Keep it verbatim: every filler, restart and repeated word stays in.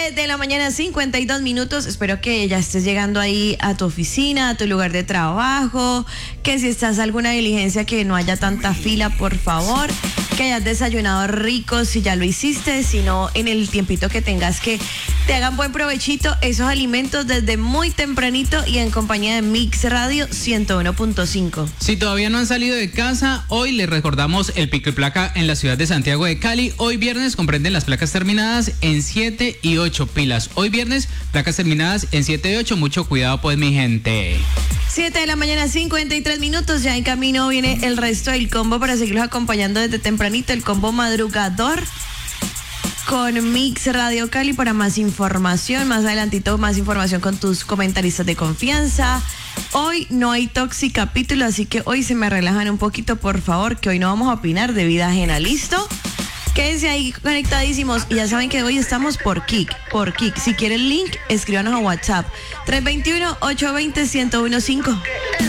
de la mañana, cincuenta y dos minutos. Espero que ya estés llegando ahí a tu oficina, a tu lugar de trabajo, que si estás alguna diligencia que no haya tanta fila, por favor, que hayas desayunado rico si ya lo hiciste, si no, en el tiempito que tengas, que te hagan buen provechito esos alimentos desde muy tempranito y en compañía de Mix Radio ciento uno punto cinco. Si todavía no han salido de casa, hoy les recordamos el pico y placa en la ciudad de Santiago de Cali. Hoy viernes comprenden las placas terminadas en siete y ocho pilas. Hoy viernes, placas terminadas en siete y ocho. Mucho cuidado pues, mi gente. siete de la mañana, cincuenta y tres minutos. Ya en camino viene el resto del combo para seguirlos acompañando desde tempranito. El combo madrugador con Mix Radio Cali. Para más información, más adelantito, más información con tus comentaristas de confianza. Hoy no hay Toxic capítulo, así que hoy se me relajan un poquito, por favor, que hoy no vamos a opinar de vida ajena. ¿Listo? Quédense ahí conectadísimos y ya saben que hoy estamos por Kik, por Kik. Si quieren el link, escríbanos a WhatsApp tres dos uno, ocho dos cero, uno cero uno cinco.